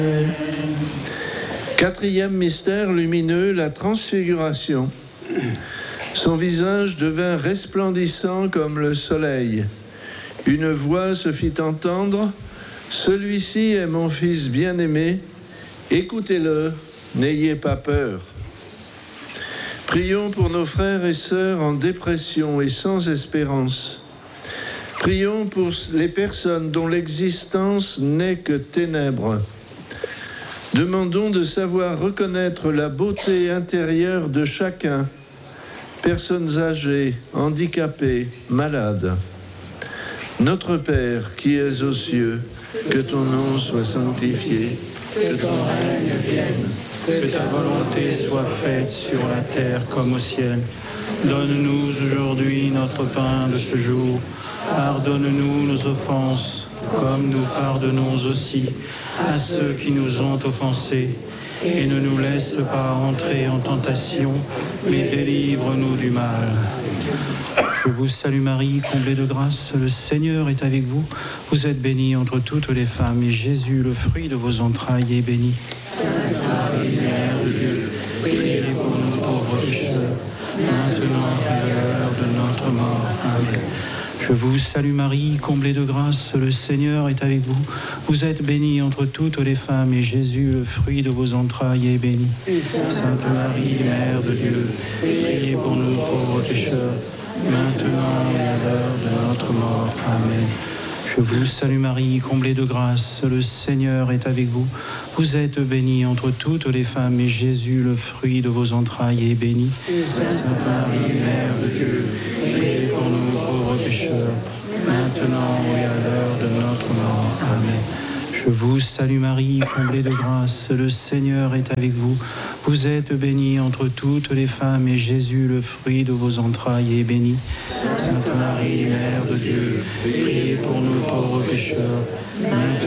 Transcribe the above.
Quatrième mystère lumineux, la transfiguration. Son visage devint resplendissant comme le soleil. Une voix se fit entendre, « Celui-ci est mon Fils bien-aimé, écoutez-le, n'ayez pas peur. » Prions pour nos frères et sœurs en dépression et sans espérance. Prions pour les personnes dont l'existence n'est que ténèbres. Demandons de savoir reconnaître la beauté intérieure de chacun, personnes âgées, handicapées, malades. Notre Père qui es aux cieux, que ton nom soit sanctifié, que ton règne vienne, que ta volonté soit faite sur la terre comme au ciel. Donne-nous aujourd'hui notre pain de ce jour. Pardonne-nous nos offenses, comme nous pardonnons aussi à ceux qui nous ont offensés. Et ne nous laisse pas entrer en tentation, mais délivre-nous du mal. Je vous salue Marie, comblée de grâce, le Seigneur est avec vous. Vous êtes bénie entre toutes les femmes, et Jésus, le fruit de vos entrailles, est béni. Sainte Marie, Mère de Dieu, priez pour nous pauvres pécheurs, maintenant et à l'heure de notre mort. Amen. Je vous salue Marie, comblée de grâce, le Seigneur est avec vous. Vous êtes bénie entre toutes les femmes, et Jésus, le fruit de vos entrailles, est béni. Sainte Marie, Mère de Dieu, priez pour nous pauvres pécheurs, maintenant et à l'heure de notre mort. Amen. Je vous salue Marie, comblée de grâce, le Seigneur est avec vous. Vous êtes bénie entre toutes les femmes, et Jésus, le fruit de vos entrailles, est béni. Sainte Marie, Mère de Dieu, priez pour nous pauvres pécheurs, maintenant et à l'heure de notre mort. Amen. Je vous salue Marie, comblée de grâce, le Seigneur est avec vous. Vous êtes bénie entre toutes les femmes, et Jésus, le fruit de vos entrailles, est béni. Sainte Marie, Mère de Dieu, priez pour nous pauvres pécheurs, maintenant